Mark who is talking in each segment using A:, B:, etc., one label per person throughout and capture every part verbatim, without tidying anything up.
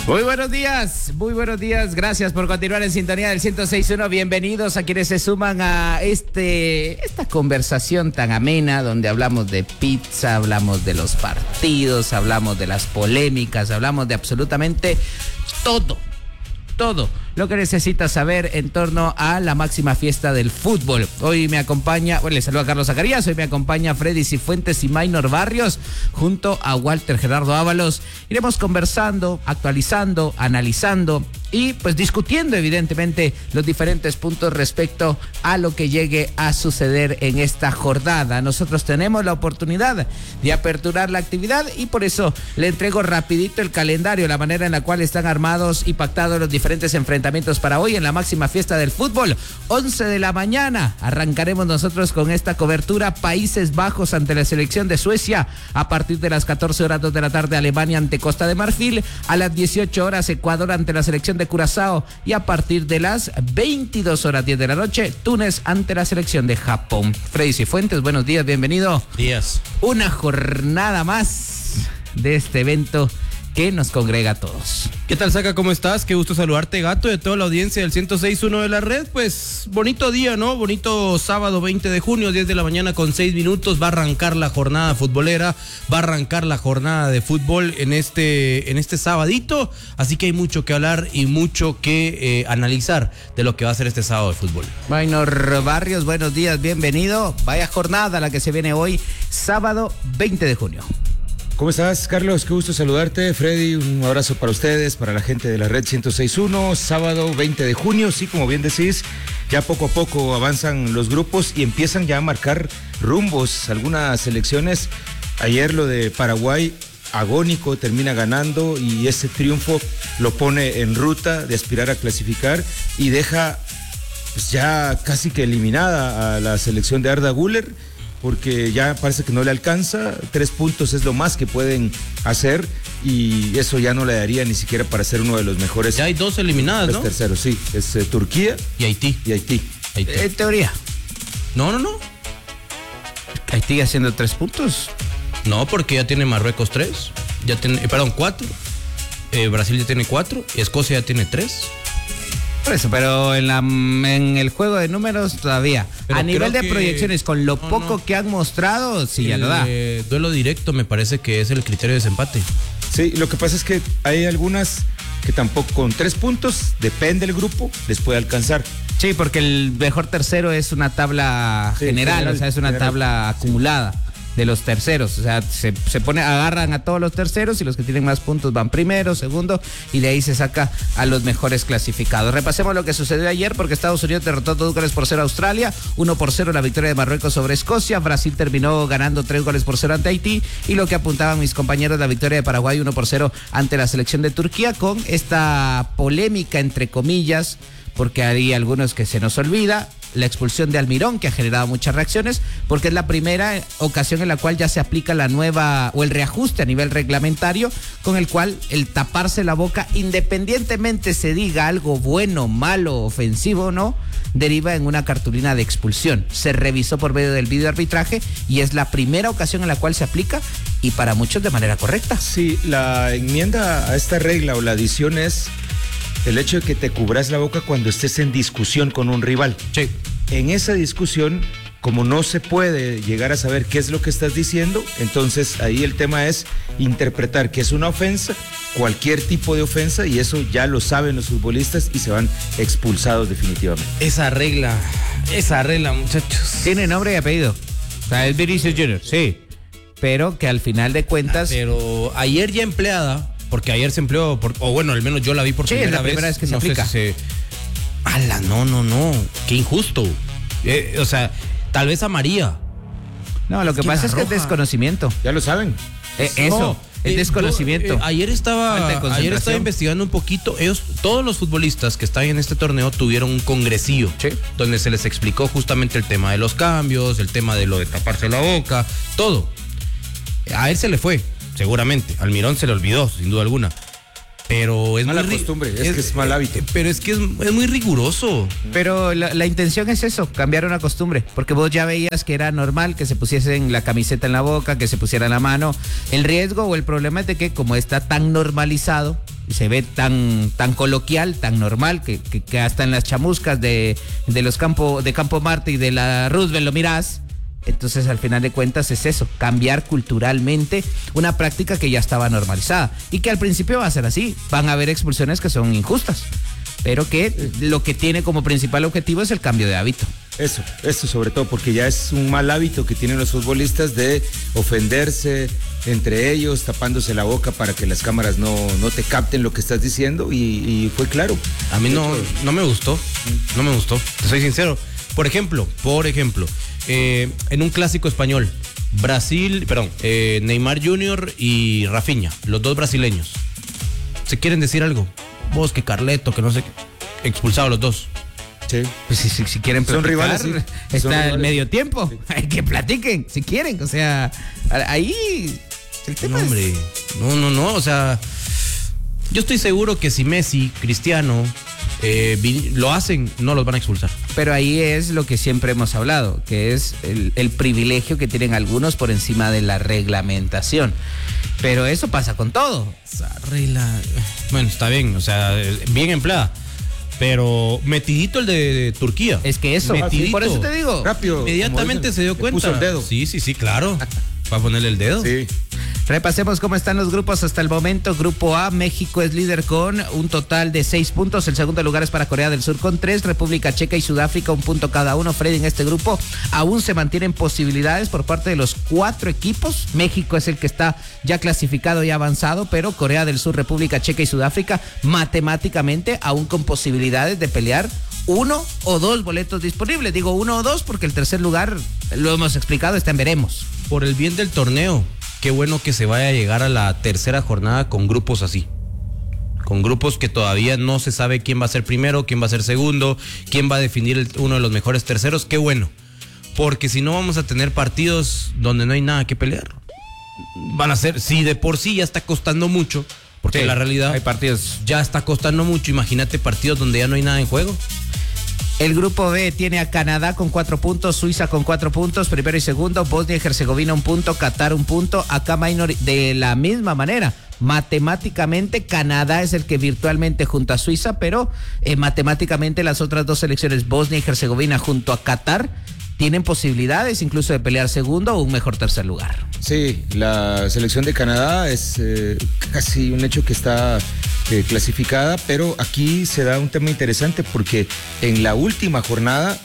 A: Muy buenos días, muy buenos días. Gracias por continuar en sintonía del ciento seis punto uno. Bienvenidos a quienes se suman a este esta conversación tan amena donde hablamos de pizza, hablamos de los partidos, hablamos de las polémicas, hablamos de absolutamente todo. Todo lo que necesitas saber en torno a la máxima fiesta del fútbol. Hoy me acompaña, bueno, le saludo a Carlos Zacarías, hoy me acompaña Freddy Cifuentes y Maynor Barrios, junto a Walter Gerardo Ábalos. Iremos conversando, actualizando, analizando y pues discutiendo evidentemente los diferentes puntos respecto a lo que llegue a suceder en esta jornada. Nosotros tenemos la oportunidad de aperturar la actividad y por eso le entrego rapidito el calendario, la manera en la cual están armados y pactados los diferentes enfrentamientos para hoy en la máxima fiesta del fútbol. once de la mañana arrancaremos nosotros con esta cobertura. Países Bajos ante la selección de Suecia. A partir de las catorce horas dos de la tarde, Alemania ante Costa de Marfil. A las dieciocho horas, Ecuador ante la selección de Curazao. Y a partir de las veintidós horas diez de la noche, Túnez ante la selección de Japón. Freddy Cifuentes, buenos días, bienvenido.
B: Días.
A: Una jornada más de este evento que nos congrega a todos.
B: ¿Qué tal, Saca? ¿Cómo estás? Qué gusto saludarte, gato, y a toda la audiencia del ciento seis punto uno de la red. Pues bonito día, ¿no? Bonito sábado veinte de junio, diez de la mañana con seis minutos. Va a arrancar la jornada futbolera, va a arrancar la jornada de fútbol en este, en este sabadito. Así que hay mucho que hablar y mucho que eh, analizar de lo que va a ser este sábado de fútbol.
A: Maynor Barrios, buenos días, bienvenido. Vaya jornada la que se viene hoy, sábado veinte de junio.
C: ¿Cómo estás, Carlos? Qué gusto saludarte. Freddy, un abrazo para ustedes, para la gente de la red ciento seis punto uno. Sábado veinte de junio, sí, como bien decís, ya poco a poco avanzan los grupos y empiezan ya a marcar rumbos. Algunas selecciones, ayer lo de Paraguay, agónico, termina ganando y ese triunfo lo pone en ruta de aspirar a clasificar y deja pues, ya casi que eliminada a la selección de Arda Güler, porque ya parece que no le alcanza. Tres puntos es lo más que pueden hacer y eso ya no le daría ni siquiera para ser uno de los mejores.
B: Ya hay dos eliminadas, ¿no?
C: Terceros, sí, es eh, Turquía
B: y Haití.
C: Y Haití.
B: Haití.
A: En teoría.
B: No, no, no.
A: Haití haciendo tres puntos.
B: No, porque ya tiene Marruecos tres, ya tiene, eh, perdón, cuatro. Eh, Brasil ya tiene cuatro, Escocia ya tiene tres.
A: Por eso, pero en la en el juego de números todavía.
B: Pero
A: a nivel de
B: que...
A: proyecciones, con lo
B: no,
A: poco
B: no.
A: que han mostrado, sí, ya
B: el,
A: lo da.
B: Eh, duelo directo me parece que es el criterio de desempate.
C: Sí, lo que pasa es que hay algunas que tampoco con tres puntos, depende del grupo, les puede alcanzar.
A: Sí, porque el mejor tercero es una tabla
C: Sí,
A: general,
C: general,
A: o sea, es una
C: general.
A: tabla acumulada de los terceros, o sea, se, se pone, agarran a todos los terceros y los que tienen más puntos van primero, segundo, y de ahí se saca a los mejores clasificados. Repasemos lo que sucedió ayer, porque Estados Unidos derrotó dos goles por cero a Australia, uno por cero la victoria de Marruecos sobre Escocia. Brasil terminó ganando tres goles por cero ante Haití, y lo que apuntaban mis compañeros, la victoria de Paraguay uno por cero ante la selección de Turquía, con esta polémica entre comillas, porque hay algunos que se nos olvida, la expulsión de Almirón, que ha generado muchas reacciones, porque es la primera ocasión en la cual ya se aplica la nueva, o el reajuste a nivel reglamentario, con el cual el taparse la boca, independientemente se diga algo bueno, malo, ofensivo o no, deriva en una cartulina de expulsión. Se revisó por medio del videoarbitraje y es la primera ocasión en la cual se aplica, y para muchos de manera correcta.
C: Sí, la enmienda a esta regla o la adición es el hecho de que te cubras la boca cuando estés en discusión con un rival.
B: Sí.
C: En esa discusión, como no se puede llegar a saber qué es lo que estás diciendo, entonces ahí el tema es interpretar que es una ofensa, cualquier tipo de ofensa, y eso ya lo saben los futbolistas y se van expulsados definitivamente.
B: Esa regla, esa regla, muchachos.
A: Tiene nombre y apellido. O sea, es Vinicius Junior, sí. Pero que al final de cuentas...
B: Pero ayer ya empleada, porque ayer se empleó, por, o bueno, al menos yo la vi por
A: sí,
B: primera
A: es la
B: vez.
A: primera vez que se
B: no
A: aplica.
B: Sé si se... ¡Hala! No, no, no. Qué injusto. Eh, o sea, tal vez a María.
A: No, lo
B: Es
A: que
B: que
A: pasa
B: la
A: es que es
B: roja.
A: desconocimiento.
C: Ya lo saben.
A: Eh, eso,
B: No,
A: es
B: eh,
A: desconocimiento.
B: yo, eh, ayer estaba,
A: Falta de
B: ayer
A: concentración.
B: estaba investigando un poquito. Ellos, todos los futbolistas que están en este torneo tuvieron un congresillo,
A: Sí.
B: donde se les explicó justamente el tema de los cambios, el tema de lo de taparse la boca, todo. A él se le fue, seguramente. Almirón se le olvidó, sin duda alguna. Pero es
C: Mala
B: muy ri-
C: costumbre, es que es mal hábito.
B: Pero es que es, es muy riguroso.
A: Pero la, la intención es eso, cambiar una costumbre, porque vos ya veías que era normal que se pusiesen la camiseta en la boca, que se pusiera en la mano. El riesgo o el problema es de que como está tan normalizado, se ve tan, tan coloquial, tan normal, que, que, que hasta en las chamuscas de, de los Campo, de Campo Marte y de la Roosevelt lo mirás. Entonces, al final de cuentas, es eso, cambiar culturalmente una práctica que ya estaba normalizada y que al principio va a ser así. Van a haber expulsiones que son injustas, pero que lo que tiene como principal objetivo es el cambio de hábito.
C: Eso, eso sobre todo, porque ya es un mal hábito que tienen los futbolistas de ofenderse entre ellos, tapándose la boca para que las cámaras no, no te capten lo que estás diciendo, y, y fue claro.
B: A mí no, no me gustó, no me gustó, te soy sincero. Por ejemplo, por ejemplo, eh, en un clásico español, Brasil, perdón, eh, Neymar junior y Rafinha, los dos brasileños, ¿se quieren decir algo? Vos, que Carleto, que no sé qué, expulsados los dos.
C: Sí.
A: Pues si, si, si quieren platicar,
C: son rivales, sí.
A: Está
C: son
A: el
C: rivales.
A: medio tiempo.
C: Sí.
A: Hay que platiquen, si quieren. O sea, ahí el tema
B: No, hombre,
A: es...
B: no, no, no, o sea, yo estoy seguro que si Messi, Cristiano, eh, lo hacen, no los van a expulsar.
A: Pero ahí es lo que siempre hemos hablado, que es el, el privilegio que tienen algunos por encima de la reglamentación. Pero eso pasa con todo.
B: Esa regla, bueno, está bien, o sea, bien empleada. Pero metidito el de, de Turquía.
A: Es que eso,
B: metidito.
A: por eso te digo.
C: Rápido.
B: Inmediatamente se dio
C: le
B: cuenta.
C: puso el dedo.
B: Sí, sí, sí, claro. Para ponerle el dedo.
C: Sí.
A: Repasemos cómo están los grupos hasta el momento. Grupo A, México es líder con un total de seis puntos. El segundo lugar es para Corea del Sur con tres. República Checa y Sudáfrica un punto cada uno. Freddy, en este grupo aún se mantienen posibilidades por parte de los cuatro equipos. México es el que está ya clasificado y avanzado, pero Corea del Sur, República Checa y Sudáfrica matemáticamente aún con posibilidades de pelear uno o dos boletos disponibles. Digo uno o dos porque el tercer lugar, lo hemos explicado, está en veremos.
B: Por el bien del torneo, qué bueno que se vaya a llegar a la tercera jornada con grupos así. Con grupos que todavía no se sabe quién va a ser primero, quién va a ser segundo, quién va a definir el, uno de los mejores terceros. Qué bueno. Porque si no vamos a tener partidos donde no hay nada que pelear. Van a ser, si de por sí ya está costando mucho, porque
A: Sí,
B: la realidad
A: hay partidos.
B: ya está costando mucho. Imagínate partidos donde ya no hay nada en juego.
A: El grupo B tiene a Canadá con cuatro puntos, Suiza con cuatro puntos, primero y segundo, Bosnia y Herzegovina un punto, Qatar un punto, acá Minor de la misma manera. Matemáticamente Canadá es el que virtualmente junto a Suiza, pero eh, matemáticamente las otras dos selecciones, Bosnia y Herzegovina junto a Qatar, tienen posibilidades incluso de pelear segundo o un mejor tercer lugar.
C: Sí, la selección de Canadá es eh, casi un hecho que está eh, clasificada, pero aquí se da un tema interesante porque en la última jornada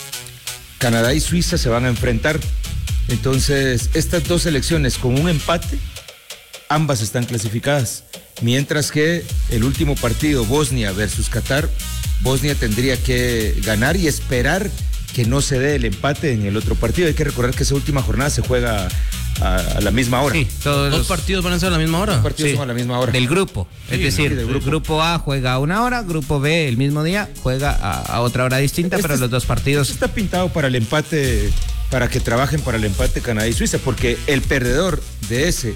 C: Canadá y Suiza se van a enfrentar. Entonces, estas dos selecciones con un empate, ambas están clasificadas. Mientras que el último partido, Bosnia versus Qatar, Bosnia tendría que ganar y esperar que no se dé el empate en el otro partido. Hay que recordar que esa última jornada se juega a, a la misma hora.
A: Sí, todos
B: ¿Dos
A: los
B: partidos van a ser a la misma hora?
C: Los partidos
A: sí,
C: son a la misma hora.
A: del grupo. Es
C: Sí,
A: decir,
C: sí, del
A: el
C: grupo.
A: grupo A juega a una hora, grupo B el mismo día juega a, a otra hora distinta,
C: Este
A: pero
C: es-
A: los dos partidos...
C: Está pintado para el empate, para que trabajen para el empate Canadá y Suiza, porque el perdedor de ese,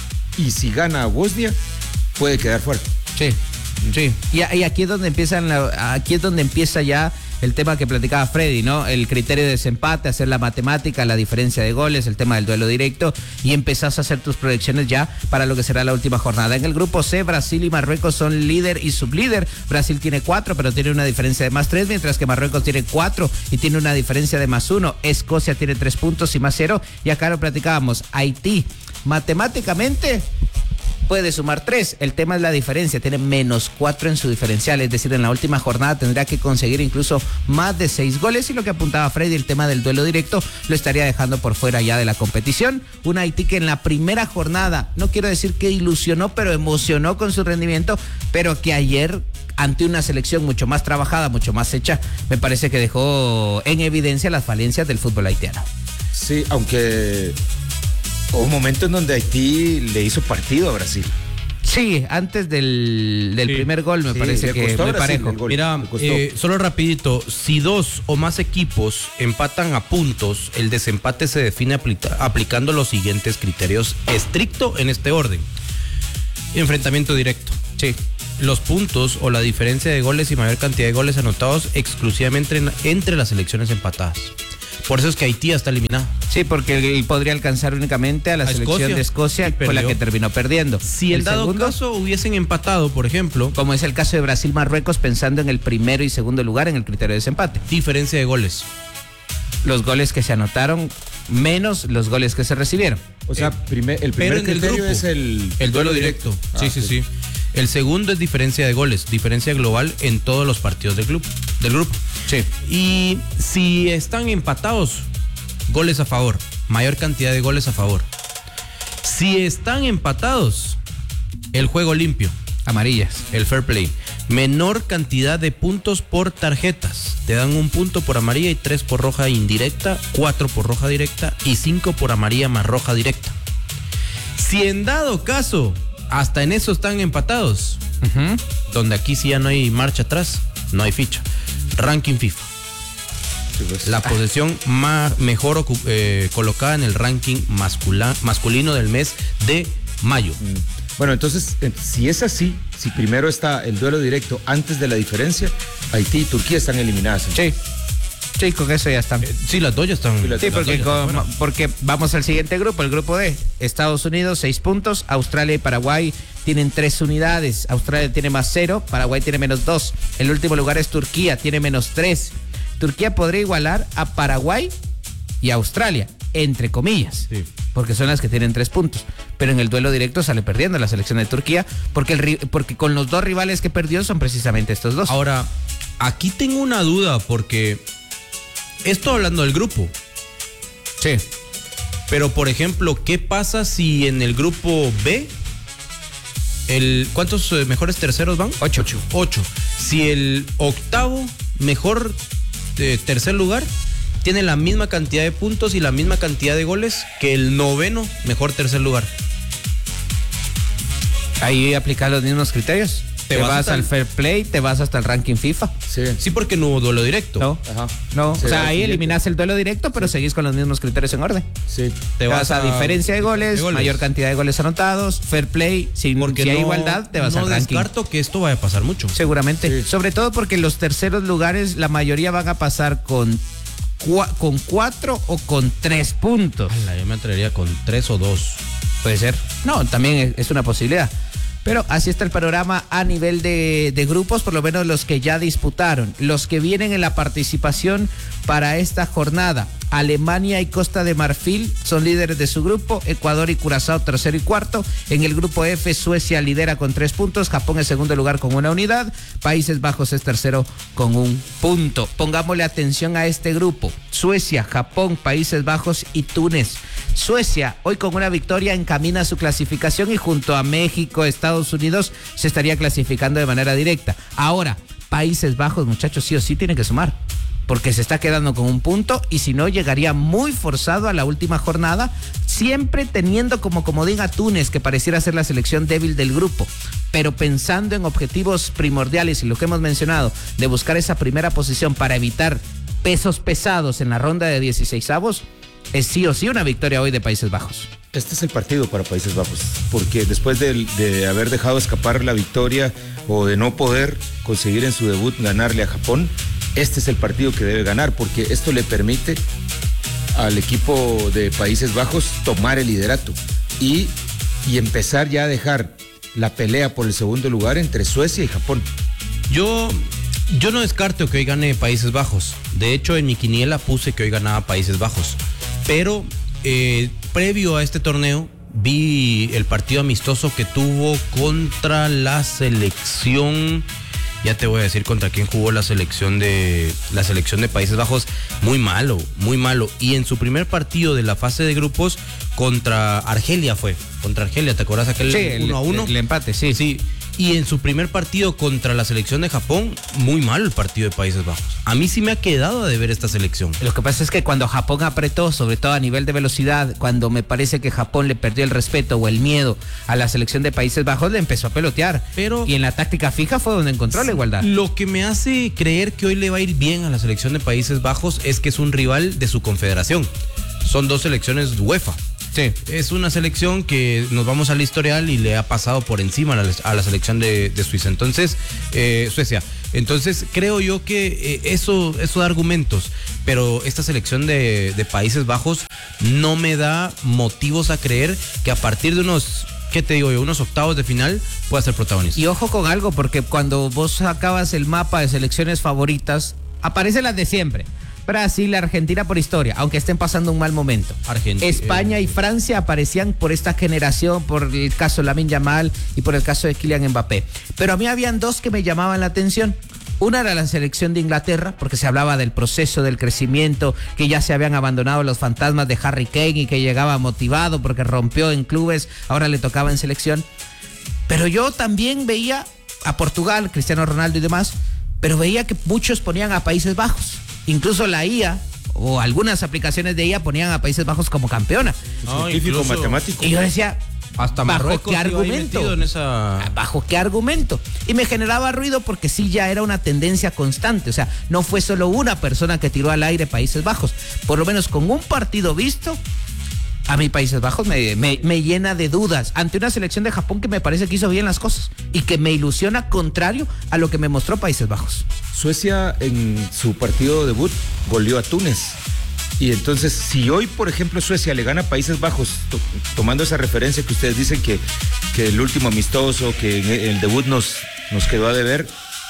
C: y si gana a Bosnia, puede quedar fuera.
A: Sí, sí. Y, y aquí es donde empiezan la- aquí es donde empieza ya el tema que platicaba Freddy, ¿no? El criterio de desempate, hacer la matemática, la diferencia de goles, el tema del duelo directo, y empezás a hacer tus proyecciones ya para lo que será la última jornada. En el grupo C, Brasil y Marruecos son líder y sublíder. Brasil tiene cuatro, pero tiene una diferencia de más tres, mientras que Marruecos tiene cuatro y tiene una diferencia de más uno. Escocia tiene tres puntos y más cero. Y acá lo platicábamos, Haití, matemáticamente puede sumar tres. El tema es la diferencia. Tiene menos cuatro en su diferencial. Es decir, en la última jornada tendría que conseguir incluso más de seis goles. Y lo que apuntaba Freddy, el tema del duelo directo, lo estaría dejando por fuera ya de la competición. Un Haití que en la primera jornada, no quiero decir que ilusionó, pero emocionó con su rendimiento, pero que ayer, ante una selección mucho más trabajada, mucho más hecha, me parece que dejó en evidencia las falencias del fútbol haitiano.
C: Sí, aunque hubo un momento en donde Haití le hizo partido a Brasil.
A: Sí, antes del, del
B: Sí.
A: primer gol me
C: Sí,
A: parece
C: le
A: que
C: costó a
A: muy
C: Brasil
A: parejo.
C: el gol.
B: Mira,
C: le costó.
B: eh, solo rapidito, si dos o más equipos empatan a puntos, el desempate se define aplica- aplicando los siguientes criterios estricto en este orden. Enfrentamiento directo.
A: Sí.
B: Los puntos o la diferencia de goles y mayor cantidad de goles anotados exclusivamente en- entre las selecciones empatadas. Por eso es que Haití está eliminado.
A: Sí, porque él podría alcanzar únicamente a la
B: A
A: selección
B: Escocia,
A: de Escocia,
B: y
A: con la
B: perdió.
A: que terminó perdiendo.
B: Si en
A: El
B: dado
A: segundo,
B: caso hubiesen empatado, por ejemplo,
A: como es el caso de Brasil-Marruecos, pensando en el primero y segundo lugar en el criterio de desempate.
B: diferencia de goles.
A: Los goles que se anotaron menos los goles que se recibieron.
C: O sea,
B: Eh,
C: primer, el primer
B: pero en el
C: criterio
B: grupo,
C: es el...
B: El duelo directo.
C: Ah,
B: sí, sí,
C: ok.
B: sí. El segundo es diferencia de goles, diferencia global en todos los partidos del club, del grupo.
A: Sí.
B: Y si están empatados, goles a favor, mayor cantidad de goles a favor. Si están empatados, el juego limpio,
A: Amarillas.
B: el fair play, menor cantidad de puntos por tarjetas. Te dan un punto por amarilla y tres por roja indirecta, cuatro por roja directa y cinco por amarilla más roja directa. Si en dado caso, hasta en eso están empatados,
A: Uh-huh.
B: donde aquí sí ya no hay marcha atrás, no hay ficha. Ranking FIFA.
C: Sí, pues.
B: La posesión más, mejor ocu- eh, colocada en el ranking mascula- masculino del mes de mayo.
C: Bueno, entonces, eh, si es así, si primero está el duelo directo antes de la diferencia, Haití y Turquía están eliminadas.
A: Sí. Sí, con eso ya están.
B: Eh, sí, las dos ya están.
C: Sí, las-
A: Sí,
B: las
A: porque,
B: dos ya están
A: como-
B: fuera.
A: porque vamos al siguiente grupo, el grupo D. Estados Unidos, seis puntos. Australia y Paraguay tienen tres unidades. Australia tiene más cero, Paraguay tiene menos dos. El último lugar es Turquía, tiene menos tres. Turquía podría igualar a Paraguay y a Australia, entre comillas.
B: Sí.
A: Porque son las que tienen tres puntos. Pero en el duelo directo sale perdiendo la selección de Turquía, porque, el, ri- porque con los dos rivales que perdió son precisamente estos dos.
B: Ahora, aquí tengo una duda porque estoy hablando del grupo.
A: Sí.
B: Pero, por ejemplo, ¿qué pasa si en el grupo B, el cuántos eh, mejores terceros van?
A: Ocho.
B: Ocho. Si el octavo mejor eh, tercer lugar tiene la misma cantidad de puntos y la misma cantidad de goles que el noveno mejor tercer lugar.
A: Ahí aplicar los mismos criterios. Te,
B: Te vas
A: vas,
B: hasta
A: al
B: el-
A: fair play, te vas hasta el ranking FIFA.
C: Sí.
B: Sí, porque no hubo duelo directo.
A: No,
C: Ajá.
A: no. O
C: Será
A: sea,
C: el
A: ahí
C: siguiente.
A: eliminás el duelo directo, pero seguís con los mismos criterios en orden.
C: Sí.
A: Te vas, a, diferencia de goles,
B: de goles.
A: mayor cantidad de goles anotados, fair play, sin
B: Porque
A: si hay
B: no-
A: igualdad, te vas
B: no
A: al ranking.
B: descarto que esto vaya a pasar mucho.
A: Seguramente.
C: Sí.
A: Sobre todo porque los terceros lugares, la mayoría van a pasar con, cua- con cuatro o con tres puntos.
B: Ala, yo me atrevería con tres o dos.
A: Puede ser. No, también es, es una posibilidad. Pero así está el panorama a nivel de, de grupos, por lo menos los que ya disputaron. Los que vienen en la participación para esta jornada. Alemania y Costa de Marfil son líderes de su grupo. Ecuador y Curazao tercero y cuarto. En el grupo F, Suecia lidera con tres puntos. Japón en segundo lugar con una unidad. Países Bajos es tercero con un punto. Pongámosle atención a este grupo. Suecia, Japón, Países Bajos y Túnez. Suecia, hoy con una victoria, encamina su clasificación y junto a México, Estados Unidos, se estaría clasificando de manera directa. Ahora, Países Bajos, muchachos, sí o sí tienen que sumar, porque se está quedando con un punto y si no, llegaría muy forzado a la última jornada, siempre teniendo como comodín a Túnez, que pareciera ser la selección débil del grupo. Pero pensando en objetivos primordiales y lo que hemos mencionado, de buscar esa primera posición para evitar pesos pesados en la ronda de dieciseisavos, es sí o sí una victoria hoy de Países Bajos.
C: Este es el partido para Países Bajos, porque después de, de haber dejado escapar la victoria o de no poder conseguir en su debut ganarle a Japón, este es el partido que debe ganar, porque esto le permite al equipo de Países Bajos tomar el liderato y, y empezar ya a dejar la pelea por el segundo lugar entre Suecia y Japón.
B: Yo, yo no descarto que hoy gane Países Bajos. De hecho, en mi quiniela puse que hoy ganaba Países Bajos. Pero eh, previo a este torneo vi el partido amistoso que tuvo contra la selección. Ya te voy a decir contra quién jugó la selección de la selección de Países Bajos. Muy malo, muy malo. Y en su primer partido de la fase de grupos contra Argelia fue. Contra Argelia, ¿te acuerdas aquel
A: Sí,
B: uno a uno?
A: El, el empate, sí.
B: Sí. Y en su primer partido contra la selección de Japón, muy mal el partido de Países Bajos. A mí sí me ha quedado de ver esta selección.
A: Lo que pasa es que cuando Japón apretó, sobre todo a nivel de velocidad, cuando me parece que Japón le perdió el respeto o el miedo a la selección de Países Bajos, le empezó a pelotear.
B: Pero-
A: y en la táctica fija fue donde encontró la igualdad.
B: Lo que me hace creer que hoy le va a ir bien a la selección de Países Bajos es que es un rival de su confederación. Son dos selecciones UEFA.
A: Sí.
B: Es una selección que nos vamos al historial y le ha pasado por encima a la, a la selección de, de Suiza. Entonces, eh, Suecia. Entonces creo yo que eh, eso, eso da argumentos, pero esta selección de, de Países Bajos no me da motivos a creer que a partir de unos, ¿qué te digo yo? Unos octavos de final pueda ser protagonista.
A: Y ojo con algo, porque cuando vos sacabas el mapa de selecciones favoritas, aparecen las de siempre. Brasil, Argentina por historia, aunque estén pasando un mal momento.
B: Argentina,
A: España
B: eh,
A: y Francia aparecían por esta generación, por el caso Lamine Yamal y por el caso de Kylian Mbappé. Pero a mí habían dos que me llamaban la atención. Una era la selección de Inglaterra, porque se hablaba del proceso del crecimiento, que ya se habían abandonado los fantasmas de Harry Kane y que llegaba motivado porque rompió en clubes, ahora le tocaba en selección. Pero yo también veía a Portugal, Cristiano Ronaldo y demás, pero veía que muchos ponían a Países Bajos. Incluso la I A o algunas aplicaciones de I A ponían a Países Bajos como campeona.
B: No,
C: Científico,
B: incluso-
C: matemático.
A: Y yo decía,
B: Hasta
A: ¿bajo
B: Marruecos
A: qué
B: iba ahí
A: argumento?
B: metido en esa...
A: ¿Bajo qué argumento? Y me generaba ruido porque sí ya era una tendencia constante. O sea, no fue solo una persona que tiró al aire Países Bajos. Por lo menos con un partido visto, a mí Países Bajos me, me, me llena de dudas ante una selección de Japón que me parece que hizo bien las cosas y que me ilusiona contrario a lo que me mostró Países Bajos.
C: Suecia en su partido debut goleó a Túnez. Y entonces, si hoy, por ejemplo, Suecia le gana a Países Bajos, to- tomando esa referencia que ustedes dicen que, que el último amistoso, que en el debut nos, nos quedó a deber,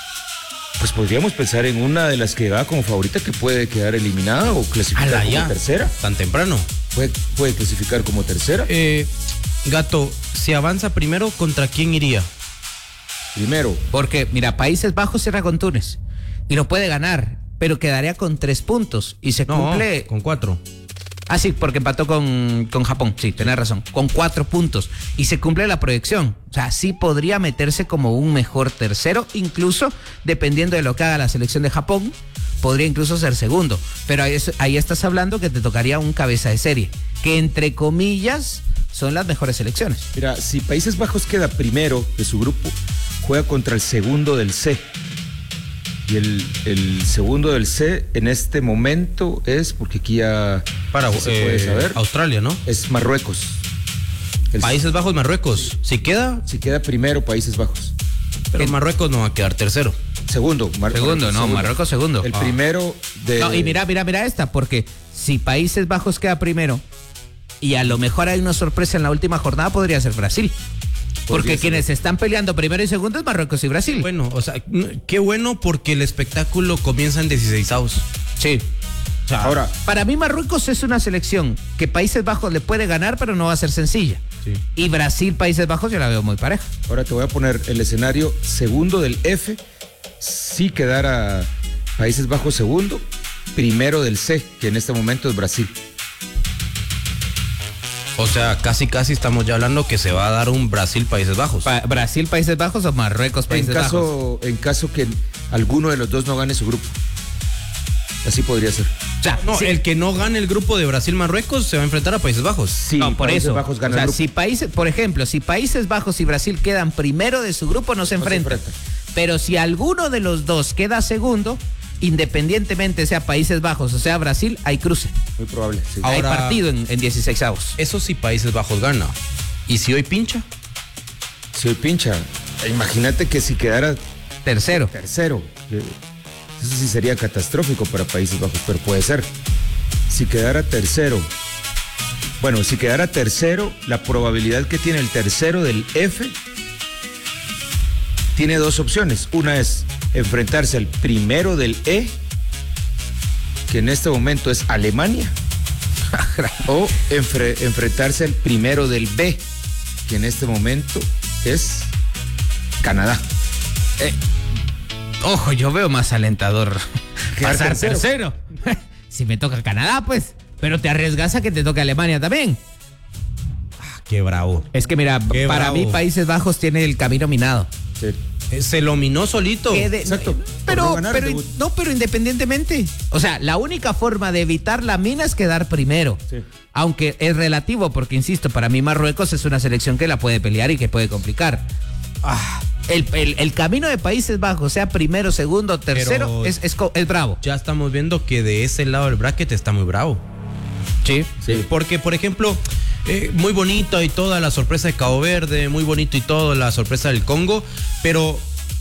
C: pues podríamos pensar en una de las que va como favorita que puede quedar eliminada o clasificar
B: Ala,
C: como
B: ya.
C: tercera.
B: Tan temprano.
C: Puede, puede clasificar como tercera.
B: Eh, Gato, si avanza primero, ¿contra quién iría?
C: Primero,
A: Porque, mira, Países Bajos cierra con Túnez y lo puede ganar, pero quedaría con tres puntos y se
B: No,
A: cumple...
B: con cuatro.
A: Ah, sí, porque empató con, con Japón, sí, tenés razón, con cuatro puntos y se cumple la proyección. O sea, sí podría meterse como un mejor tercero, incluso dependiendo de lo que haga la selección de Japón, podría incluso ser segundo. Pero ahí, es- ahí estás hablando que te tocaría un cabeza de serie, que entre comillas son las mejores selecciones.
C: mira, si Países Bajos queda primero de su grupo, juega contra el segundo del C. Y el, el segundo del C en este momento es, porque aquí ya
B: Para
C: se puede
B: eh,
C: saber,
B: Australia, ¿no?
C: es Marruecos. El-
B: Países Bajos, Marruecos. Si queda,
C: Si queda primero Países Bajos.
B: pero Marruecos no va a quedar tercero.
C: Segundo, Mar-
A: Segundo, no, Marruecos segundo.
C: El
A: Ah.
C: primero de...
A: No, y mira, mira, mira esta, porque si Países Bajos queda primero y a lo mejor hay una sorpresa en la última jornada, podría ser Brasil. Porque
C: Podría ser.
A: quienes están peleando primero y segundo es Marruecos y Brasil.
B: Bueno, o sea, n- qué bueno porque el espectáculo comienza en dieciseisavos.
A: Sí.
B: O sea,
C: Ahora,
A: Para mí Marruecos es una selección que Países Bajos le puede ganar, pero no va a ser sencilla.
B: sí.
A: Y Brasil, Países Bajos, yo la veo muy pareja.
C: ahora te voy a poner el escenario segundo del F. Si quedara Países Bajos segundo, primero del C, que en este momento es Brasil.
B: O sea, casi casi estamos ya hablando que se va a dar un Brasil-Países Bajos.
A: Pa- Brasil, Países Bajos o Marruecos,
C: En
A: Países Bajos.
C: caso, en caso que alguno de los dos no gane su grupo. Así podría ser.
A: O sea,
B: No,
A: sí,
B: el que no gane el grupo de Brasil-Marruecos se va a enfrentar a Países Bajos.
C: Sí,
A: no, por
C: Países
A: eso.
C: Bajos gana
A: o sea,
C: el grupo.
A: si países, por ejemplo, si Países Bajos y Brasil quedan primero de su grupo, no se
C: No se
A: enfrentan.
C: enfrentan.
A: Pero si alguno de los dos queda segundo, independientemente sea Países Bajos o sea Brasil, hay cruce.
C: Muy probable, sí.
B: Ahora-
A: hay partido en, en dieciseisavos.
B: Eso sí, Países Bajos gana. ¿Y si hoy pincha?
C: Si hoy pincha, imagínate que si quedara
A: Tercero.
C: tercero, eh, eso sí sería catastrófico para Países Bajos, pero puede ser. Si quedara tercero, bueno, si quedara tercero, la probabilidad que tiene el tercero del F tiene dos opciones. Una es enfrentarse al primero del E, que en este momento es Alemania, o enfre- enfrentarse al primero del B, que en este momento es Canadá.
A: Eh, ojo, yo veo más alentador
C: Quedar
A: pasar
C: tercero.
A: tercero. Si me toca Canadá, pues. Pero te arriesgas a que te toque Alemania también.
B: Qué bravo.
A: Es que mira,
B: Qué
A: para
B: bravo.
A: mí Países Bajos tiene el camino minado.
C: Sí.
B: Eh, Se lo minó solito.
A: Que de-
C: Exacto.
A: Pero,
C: Por no ganar el
A: pero,
C: debut.
A: no, pero independientemente. O sea, la única forma de evitar la mina es quedar primero.
C: Sí.
A: Aunque es relativo, porque insisto, para mí Marruecos es una selección que la puede pelear y que puede complicar. Ah, el, el- el camino de Países Bajos, sea primero, segundo, tercero,
B: Pero-
A: es, es, co- es bravo.
B: Ya estamos viendo que de ese lado del bracket está muy bravo.
A: Sí.
C: Sí.
B: Porque, por ejemplo, eh, muy bonito y toda la sorpresa de Cabo Verde, muy bonito y todo la sorpresa del Congo, pero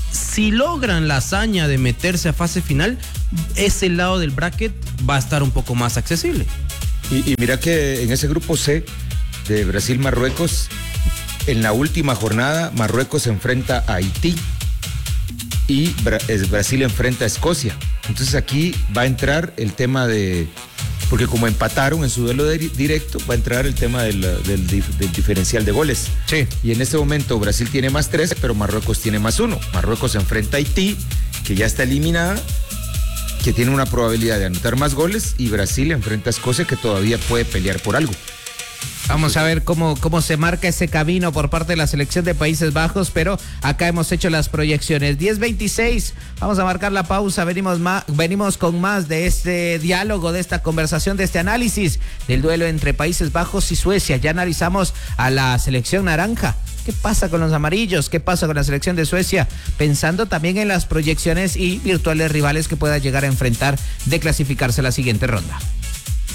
B: si logran la hazaña de meterse a fase final, ese lado del bracket va a estar un poco más accesible.
C: Y, y mira que en ese grupo C de Brasil-Marruecos, en la última jornada, Marruecos se enfrenta a Haití y Bra- Brasil enfrenta a Escocia. Entonces aquí va a entrar el tema de... Porque como empataron en su duelo de, directo, va a entrar el tema del, del, del diferencial de goles.
B: Sí.
C: Y en este momento Brasil tiene más tres, pero Marruecos tiene más uno. Marruecos se enfrenta a Haití, que ya está eliminada, que tiene una probabilidad de anotar más goles, y Brasil enfrenta a Escocia, que todavía puede pelear por algo.
A: Vamos a ver cómo, cómo se marca ese camino por parte de la selección de Países Bajos, pero acá hemos hecho las proyecciones. diez veintiséis, vamos a marcar la pausa, venimos, ma- venimos con más de este diálogo, de esta conversación, de este análisis del duelo entre Países Bajos y Suecia. Ya analizamos a la selección naranja. ¿Qué pasa con los amarillos? ¿Qué pasa con la selección de Suecia? Pensando también en las proyecciones y virtuales rivales que pueda llegar a enfrentar de clasificarse a la siguiente ronda.